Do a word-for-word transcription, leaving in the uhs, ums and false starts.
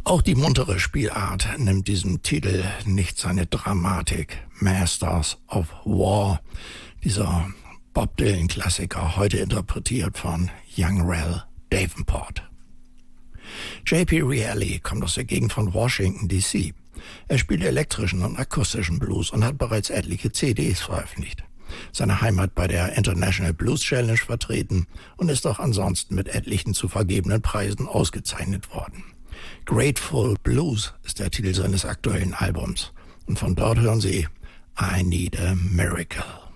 Auch die muntere Spielart nimmt diesem Titel nicht seine Dramatik. Masters of War, dieser Bob Dylan-Klassiker, heute interpretiert von Young Rel Davenport. J P Reilly kommt aus der Gegend von Washington, D C. Er spielt elektrischen und akustischen Blues und hat bereits etliche C Ds veröffentlicht. Seine Heimat bei der International Blues Challenge vertreten und ist auch ansonsten mit etlichen zu vergebenen Preisen ausgezeichnet worden. Grateful Blues ist der Titel seines aktuellen Albums. Und von dort hören Sie I Need a Miracle.